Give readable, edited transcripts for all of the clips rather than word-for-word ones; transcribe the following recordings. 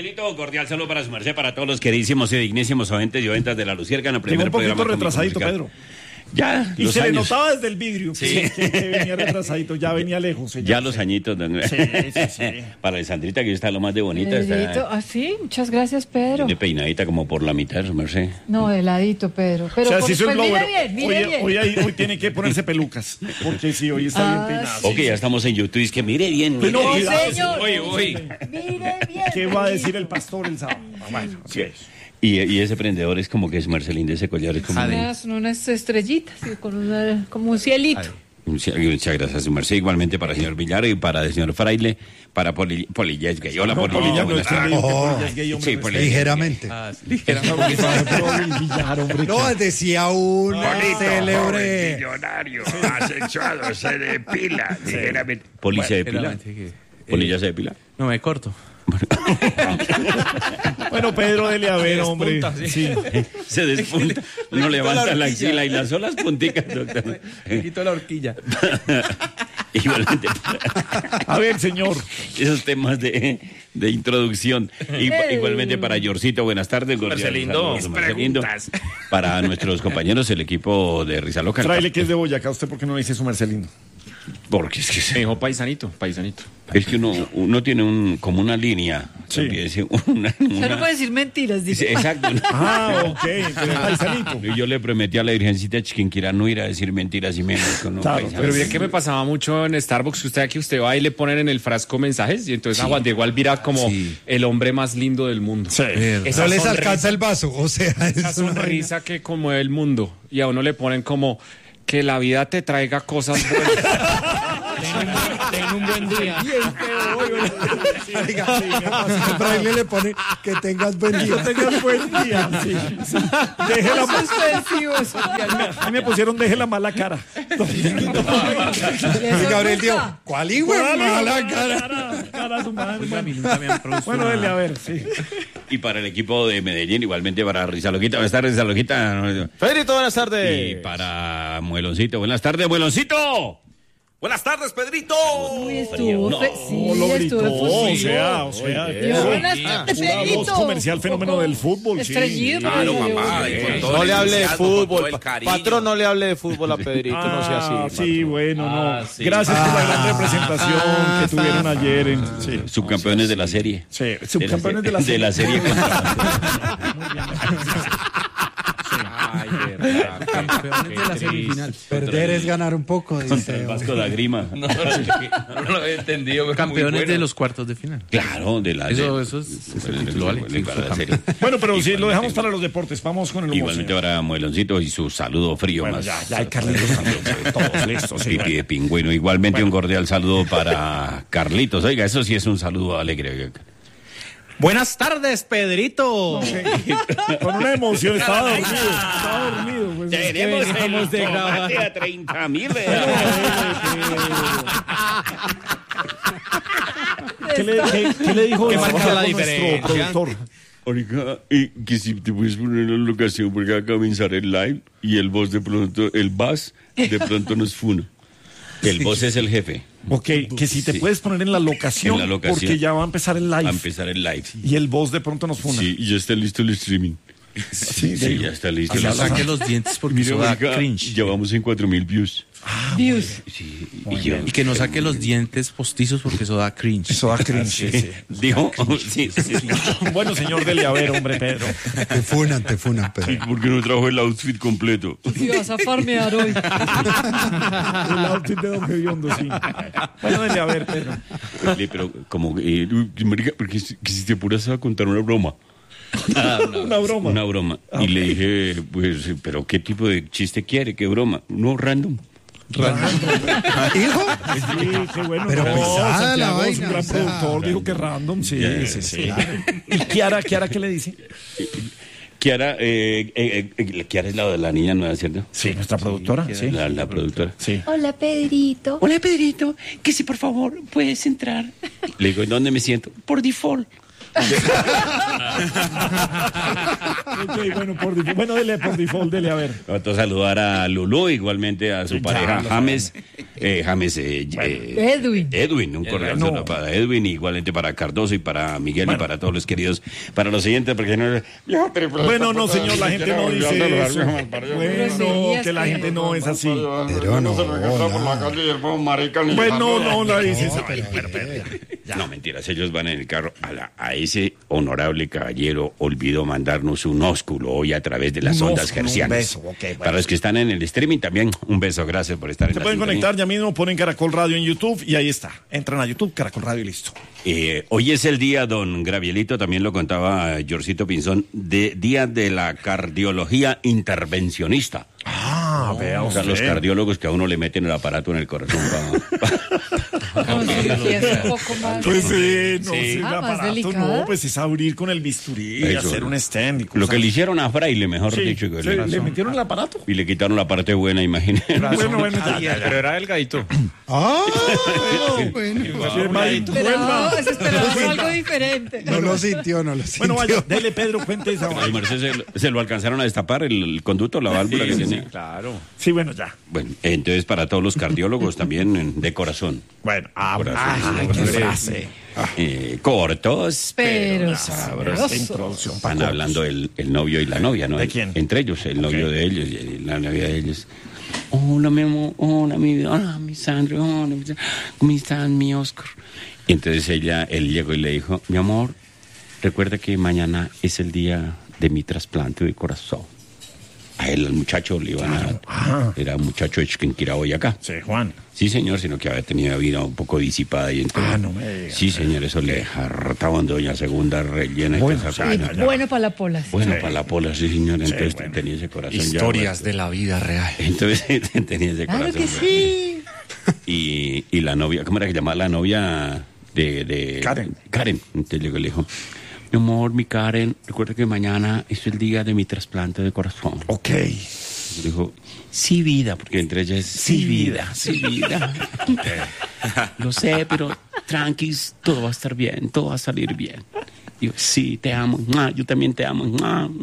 Pedrito, cordial saludo para su merced, para todos los queridísimos y dignísimos oyentes y oyentas de La Luciérnaga. Llegó un poquito retrasadito, Pedro. Ya, y los se años. le notaba desde el vidrio. Sí. Que venía retrasadito, ya venía lejos. Señor. Ya los añitos. Sí. Para Alessandrita, que está lo más de bonita. Pedrito, sí, muchas gracias, Pedro. De peinadita como por la mitad, su merced. No, heladito, Pedro. Pero O sea, si hizo el blower. mire bien. Hoy tiene que ponerse pelucas, porque sí, hoy está bien peinado. Ok, ya estamos en YouTube, es que mire bien. Pues no, señor. Uy. Mire bien. ¿Qué va a decir el pastor el sábado? Bueno, así es. Y ese prendedor es como que es Marcelín de ese collar. Es como Unas estrellitas, como un cielito. Muchas gracias, su merced. Igualmente para el señor Villar y para el señor Fraile, para Polilla es gay. Hola, Polilla. Polilla es gay, hombre. Sí, Polilla. Ligeramente. No, decía un célebre millonario, asexuado, se depila. Ligeramente. ¿Polilla se depila? ¿Polilla se depila? No, me corto. Bueno, Pedro, dele a ver, hombre. Sí. Se despunta. Uno levanta la axila y las solas punticas, doctor. Me quito la horquilla. Igualmente. A ver, señor. Esos temas de introducción. Igualmente para Yorcito, buenas tardes. Marcelindo. Preguntas. Para nuestros compañeros, el equipo de Risa Loca. Fraile, que es de Boyacá, ¿usted por qué no dice su Marcelino? Porque es que Me dijo paisanito. es que uno tiene como una línea. Sí. Una, Ya no puede decir mentiras, dice. Sí, exacto. Ok, pero paisanito. Y yo le prometí a la Virgencita Chiquinquirá no ir a decir mentiras y menos con Claro, paisano. Pero bien que me pasaba mucho en Starbucks, que usted va y le ponen en el frasco mensajes y entonces a Juan Diego Alvira como el hombre más lindo del mundo. Sí. Esa no les sonrisa- alcanza el vaso, o sea, Esa es una sonrisa que conmueve el mundo y a uno le ponen como que la vida te traiga cosas buenas. Ten un buen día. Fraile le pone que tengas buen día. Que tengas buen día. Sí. Deje la A mí me pusieron deje la mala cara. Y Gabriel dijo, ¿cuál hijo de mala cara? Cara su madre. A mí nunca me han producido Bueno, dele a ver, sí. Y para el equipo de Medellín, igualmente para Risa Loquita. Buenas tardes, Risa Loquita. Pedrito, buenas tardes. Y para Mueloncito. Buenas tardes, Mueloncito. Buenas tardes, Pedrito. Uy, estuvo. No lo gritó, estuvo o sea. Buenas tardes, Una voz Pedrito. comercial fenómeno del fútbol, sí. Estrellito. Claro, pero- mamá. No le hable de fútbol. Patrón, no le hable de fútbol a Pedrito, no sea así. Sí, bueno, no. Gracias por la gran representación que tuvieron ayer en... Sí. Subcampeones de la serie. Sí, subcampeones de la De la serie. Campeones de la semifinal. Perder es ganar un poco, Contra dice. el Vasco da Grima. No lo había entendido. Campeones de los cuartos de final. Claro, de la Eso es el título, vale. de la serie. Bueno, pero si lo dejamos para los deportes, vamos con el humor. Igualmente ahora Mueloncito y su saludo frío Bueno, más. ya hay Carlitos también, todos listos. Sí, Pipí de pingüino. Igualmente un cordial saludo para Carlitos. Oiga, eso sí es un saludo alegre. Buenas tardes, Pedrito. con una emoción, estaba dormido. Pues, Tenemos de grabar. a 30,000. ¿Qué le dijo ¿Qué el marca nuestro la diferencia? productor? Oiga, que si te puedes poner en la locación porque va a comenzar el live y el boss de pronto nos funa. El boss es el jefe. Ok, que si te puedes poner en la locación, porque ya va a empezar el live. Va a empezar el live. Y el boss de pronto nos funa. Sí, y ya está listo el streaming. Sí, ya está listo. Que no saque los dientes porque Mira, eso da oiga, cringe. ya vamos en 4,000 views. Dios. Sí, Y que no saque los dientes postizos porque eso da cringe. Eso da cringe. Sí. ¿Dijo? Sí. Bueno, señor, dele a ver, hombre, Pedro. Te funan, Pedro. Porque no trajo el outfit completo. Si vas a farmear hoy. El outfit de Don Gediondo, sí. Bueno, dele a ver, Pedro. Pero como, marica, porque si te apuras a contar una broma. Una broma. Una broma. Y le dije, pues, pero ¿qué tipo de chiste quiere? ¿Qué broma? No, random. ¿Hijo? Sí, qué bueno. Pero pisada la Santiago es un vaina, gran o sea, productor, dijo que random, sí. ¿Y Kiara qué le dice? Kiara es la niña nueva, ¿cierto? Sí, nuestra productora, sí. La productora. Sí. Hola, Pedrito. Hola, Pedrito, que si por favor puedes entrar. Le digo, ¿en dónde me siento? Por default. Ok, bueno, dele por default, dele a ver. Otro saludar a Lulú, igualmente a su pareja James. Edwin, un cordial saludo para Edwin, igualmente para Cardoso y para Miguel y para todos los queridos. Para los siguientes, porque no. Bueno, no, señor, la gente no dice eso. Bueno, que la gente no es así. Pero no. Bueno, no la dice esa. No, mentiras, ellos van en el carro. A ese honorable caballero olvidó mandarnos un ósculo hoy a través de las ondas hercianas. Para los que están en el streaming también, un beso, gracias por estar en la Se pueden sintonía. conectar ya mismo, ponen Caracol Radio en YouTube y ahí está. Entran a YouTube, Caracol Radio y listo. Hoy es el día, don Gravielito, también lo contaba Jorcito Pinzón, día de la cardiología intervencionista. Vea O sea, usted. los cardiólogos que a uno le meten el aparato en el corazón Como si es un poco más. Pues sí, no, Sí. sí, el Más aparato, delicada. no, pues es abrir con el bisturí y Eso, hacer un stand y Lo cosas. que le hicieron a Fraile, mejor Sí, dicho. Que ¿le metieron el aparato? y le quitaron la parte buena, imagínate. Bueno, ya. Pero era delgadito. Bueno. Pero no, se esperaba algo diferente. No lo sintió. Bueno, vaya, dele Pedro, cuente esa Ay, vaina. Mercedes, se lo alcanzaron a destapar el conducto, la válvula que tenía. Claro. Sí, bueno, ya. Bueno, entonces para todos los cardiólogos también de corazón. Bueno, Corazón. qué frase. Cortos, pero Pero sabrosos. Introducción. Van hablando el novio y la novia, ¿no? ¿De quién? Entre ellos, el novio de ellos y la novia de ellos. Hola, mi amor, hola, mi vida, hola, mi Sandra, hola, ¿cómo están, mi Oscar? Y entonces él llegó y le dijo, mi amor, recuerda que mañana es el día de mi trasplante de corazón. A él, al muchacho, le iban a... Era un muchacho de Chiquinquirá, Boyacá. Sí, Juan. Sí, señor, sino que había tenido vida un poco disipada. Y entonces, no me digas. Sí, señor, eso le hartaban doña segunda rellena. Bueno, y toda esa sí, vaina. Y bueno para la pola. sí. Bueno, Sí. para la pola, sí, señor. Entonces bueno. tenía ese corazón Historias ya. de la vida real. Entonces tenía ese Claro corazón. que sí. Y la novia, ¿cómo era que llamaba la novia de Karen. Karen. Entonces llegó y le dijo, mi amor, mi Karen, recuerda que mañana es el día de mi trasplante de corazón. Ok. Dijo, sí, vida, porque entre ellas es sí, vida, sí, vida. Lo sé, pero tranquis, todo va a estar bien, todo va a salir bien. Digo, sí, te amo, yo también te amo.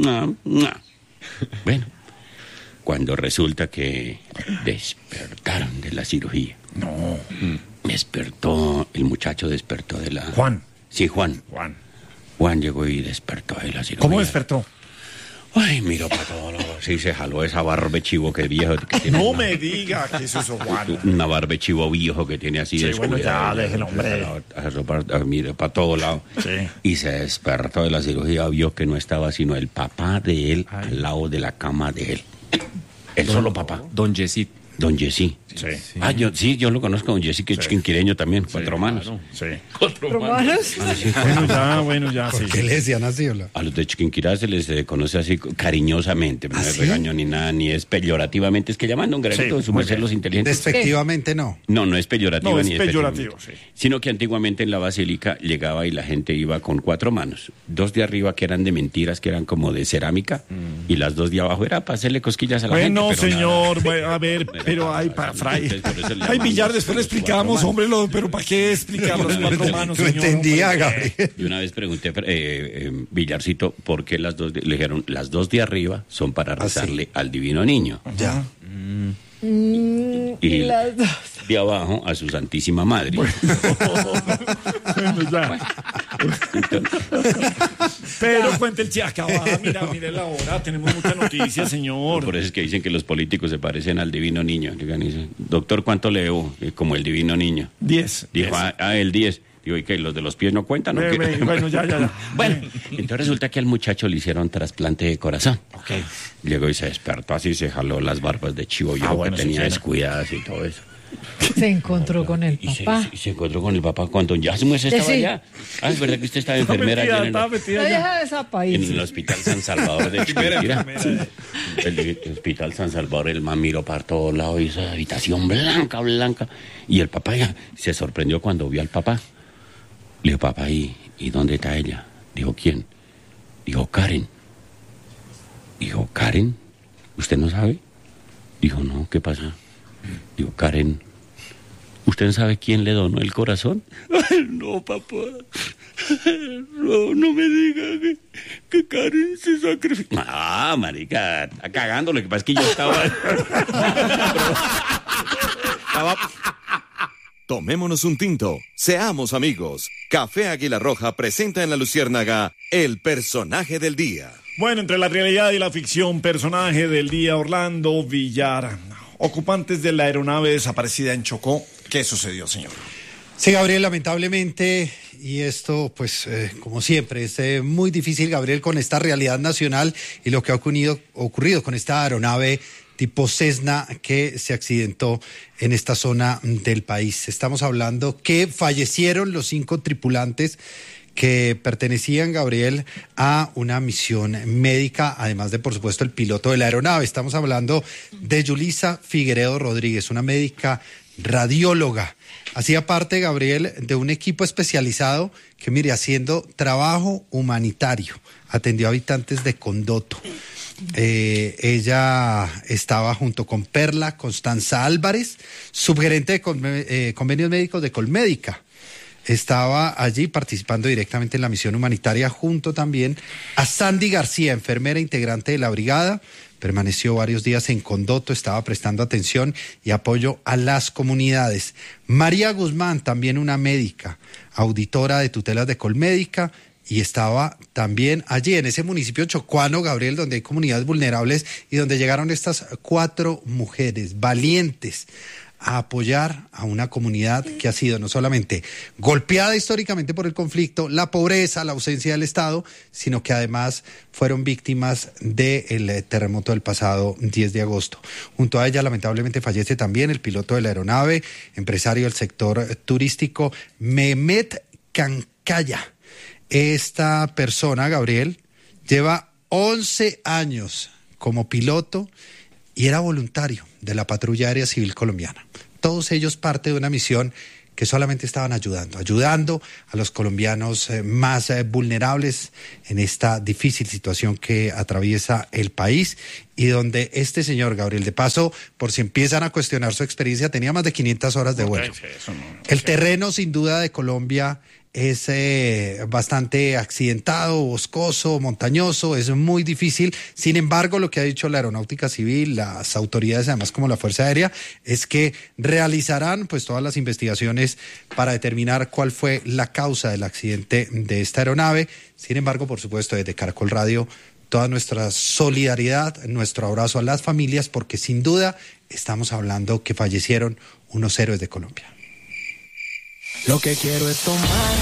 Bueno, cuando resulta que despertaron de la cirugía. No. El muchacho despertó de la... Juan. Sí, Juan. Juan llegó y despertó de la cirugía. ¿Cómo despertó? Ay, miro para todo lado. Sí, se jaló esa barbe chivo que viejo que tiene. No me diga que es eso, Juan. Una barbe chivo viejo que tiene así Sí, descuidada. bueno, ya, déjelo, hombre. Mire para todo lado. Sí. Y se despertó de la cirugía, vio que no estaba sino el papá de él al lado de la cama de él. El solo papá. Don Yesid. Don Jessy. Sí. Yo lo conozco, don Jessy, que es chiquinquireño también, 4 manos. Sí. Romanos. Bueno, ya, sí. ¿Qué le decían así, hola? A los de Chiquinquirá se les conoce así cariñosamente, no es regaño ni nada, ni es peyorativamente, es que llaman don Granito, Sí, su muy merced bien. los inteligentes. Despectivamente no. No es peyorativo No, es ni peyorativo, despectivamente. sí. Sino que antiguamente en la basílica llegaba y la gente iba con 4 manos. 2 de arriba que eran de mentiras, que eran como de cerámica, y las 2 de abajo era para hacerle cosquillas a la gente. Bueno, pero nada. señor, bueno, a ver, pero hay para Fray. Entonces, por eso le Ay, llaman Villar, los- después le los 4 explicamos, manos. hombre, pero ¿para qué explicar los 4 manos, No señor? entendía, Hombre, Gabriel. Y una vez pregunté, Villarcito, ¿por qué las 2 le dijeron, las 2 de arriba son para rezarle al divino niño? Ya. Y Las dos. de abajo a su santísima madre. Bueno, ya. Pero cuente el chiacabá, mire la hora, tenemos mucha noticia, señor. Por eso es que dicen que los políticos se parecen al divino niño. Llegan y dicen, doctor, ¿cuánto le debo? Como el divino niño. 10. Dijo, el 10. Digo, ¿y qué? ¿Los de los pies no cuentan? ¿O qué? Bueno, ya. Bueno, entonces resulta que al muchacho le hicieron trasplante de corazón. Llegó y se despertó así, se jaló las barbas de chivo viejo bueno, que sí, tenía sí. descuidadas y todo eso. Se encontró con el Y papá. se encontró con el papá cuando ya se estaba Sí. allá. Ah, es verdad que usted estaba enfermera allá en La el, vieja de esa en país. el Hospital San Salvador de Chiquinquirá. El Hospital San Salvador, el man miró para todos lados y esa habitación blanca. Y el papá ya se sorprendió cuando vio al papá. Le dijo, papá, ¿y dónde está ella? Dijo, ¿quién? Dijo, Karen. Dijo, ¿Karen? ¿Usted no sabe? Dijo, no, ¿qué pasa? Dijo, Karen ¿Usted sabe quién le donó el corazón? Ay, no, papá. No me diga que Karen se sacrificó. Ah, marica, está cagando. Lo que pasa es que yo estaba... Tomémonos un tinto, seamos amigos. Café Águila Roja presenta en La Luciérnaga el personaje del día. Bueno, entre la realidad y la ficción, personaje del día, Orlando Villar. Ocupantes de la aeronave desaparecida en Chocó. ¿Qué sucedió, señor? Sí, Gabriel, lamentablemente, y esto, pues, como siempre, es muy difícil, Gabriel, con esta realidad nacional y lo que ha ocurrido con esta aeronave tipo Cessna que se accidentó en esta zona del país. Estamos hablando que fallecieron los 5 tripulantes que pertenecían, Gabriel, a una misión médica, además de, por supuesto, el piloto de la aeronave. Estamos hablando de Yulisa Figueredo Rodríguez, una médica radióloga. Hacía parte, Gabriel, de un equipo especializado que, mire, haciendo trabajo humanitario, atendió a habitantes de Condoto. Ella estaba junto con Perla Constanza Álvarez, subgerente de convenios médicos de Colmédica. Estaba allí participando directamente en la misión humanitaria junto también a Sandy García, enfermera integrante de la brigada. Permaneció varios días en Condoto, estaba prestando atención y apoyo a las comunidades. María Guzmán, también una médica, auditora de tutelas de Colmédica, y estaba también allí en ese municipio chocuano, Gabriel, donde hay comunidades vulnerables y donde llegaron estas 4 mujeres valientes a apoyar a una comunidad que ha sido no solamente golpeada históricamente por el conflicto, la pobreza, la ausencia del Estado, sino que además fueron víctimas del terremoto del pasado 10 de agosto. Junto a ella, lamentablemente, fallece también el piloto de la aeronave, empresario del sector turístico, Mehmet Cancaya. Esta persona, Gabriel, lleva 11 años como piloto y era voluntario de la Patrulla Aérea Civil Colombiana. Todos ellos parte de una misión que solamente estaban ayudando a los colombianos más vulnerables en esta difícil situación que atraviesa el país y donde este señor, Gabriel, de paso, por si empiezan a cuestionar su experiencia, tenía más de 500 horas de vuelo. El terreno, sin duda, de Colombia es bastante accidentado, boscoso, montañoso, es muy difícil. Sin embargo, lo que ha dicho la Aeronáutica Civil, las autoridades, además como la Fuerza Aérea, es que realizarán pues todas las investigaciones para determinar cuál fue la causa del accidente de esta aeronave. Sin embargo, por supuesto, desde Caracol Radio, toda nuestra solidaridad, nuestro abrazo a las familias, porque sin duda estamos hablando que fallecieron unos héroes de Colombia. Lo que quiero es tomar